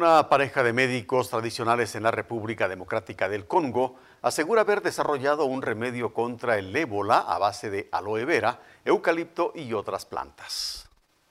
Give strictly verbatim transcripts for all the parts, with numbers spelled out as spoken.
Una pareja de médicos tradicionales en la República Democrática del Congo asegura haber desarrollado un remedio contra el ébola a base de aloe vera, eucalipto y otras plantas.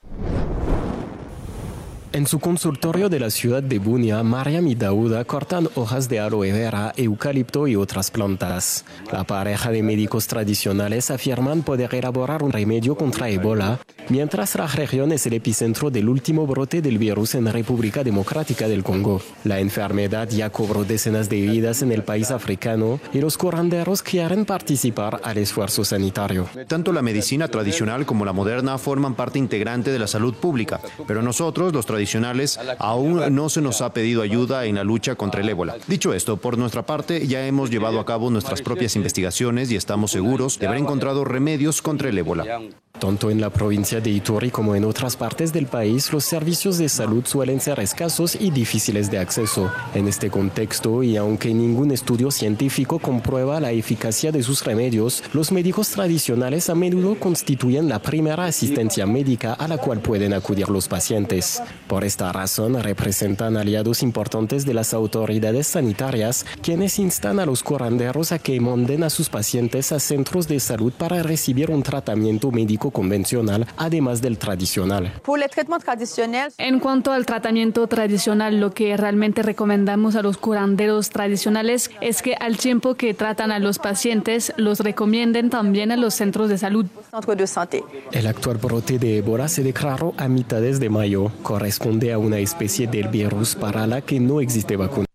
En su consultorio de la ciudad de Bunia, Mariam y Dauda cortan hojas de aloe vera, eucalipto y otras plantas. La pareja de médicos tradicionales afirman poder elaborar un remedio contra ébola, mientras la región es el epicentro del último brote del virus en República Democrática del Congo. La enfermedad ya cobró decenas de vidas en el país africano y los curanderos quieren participar al esfuerzo sanitario. Tanto la medicina tradicional como la moderna forman parte integrante de la salud pública, pero nosotros, los tradicionales, aún no se nos ha pedido ayuda en la lucha contra el ébola. Dicho esto, por nuestra parte ya hemos llevado a cabo nuestras propias investigaciones y estamos seguros de haber encontrado remedios contra el ébola. Tanto en la provincia de Ituri como en otras partes del país, los servicios de salud suelen ser escasos y difíciles de acceso. En este contexto, y aunque ningún estudio científico comprueba la eficacia de sus remedios, los médicos tradicionales a menudo constituyen la primera asistencia médica a la cual pueden acudir los pacientes. Por esta razón, representan aliados importantes de las autoridades sanitarias, quienes instan a los curanderos a que manden a sus pacientes a centros de salud para recibir un tratamiento médico convencional, además del tradicional. En cuanto al tratamiento tradicional, lo que realmente recomendamos a los curanderos tradicionales es que al tiempo que tratan a los pacientes, los recomienden también a los centros de salud. El actual brote de ébola se declaró a mitades de mayo. Corresponde a una especie del virus para la que no existe vacuna.